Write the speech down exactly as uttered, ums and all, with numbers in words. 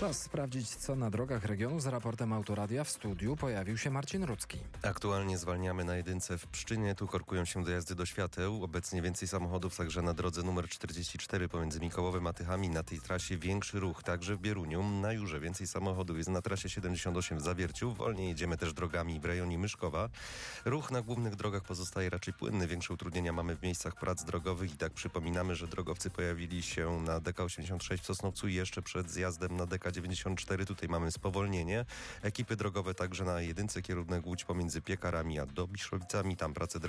Czas sprawdzić, co na drogach regionu. Z raportem Autoradia w studiu pojawił się Marcin Rudzki. Aktualnie zwalniamy na jedynce w Pszczynie. Tu korkują się dojazdy do świateł. Obecnie więcej samochodów także na drodze numer czterdzieści cztery pomiędzy Mikołowem a Tychami. Na tej trasie większy ruch, także w Bieruniu. Na Jurze więcej samochodów jest na trasie siedemdziesiąt osiem w Zawierciu. Wolniej jedziemy też drogami w rejonie Myszkowa. Ruch na głównych drogach pozostaje raczej płynny. Większe utrudnienia mamy w miejscach prac drogowych i tak przypominamy, że drogowcy pojawili się na D K osiemdziesiąt sześć w Sosnowcu i jeszcze przed zjazdem na D K dziewięćdziesiąt cztery. Tutaj mamy spowolnienie. Ekipy drogowe także na jedynce kierunek Łódź pomiędzy Piekarami a Dobiszowicami. Tam prace drogowe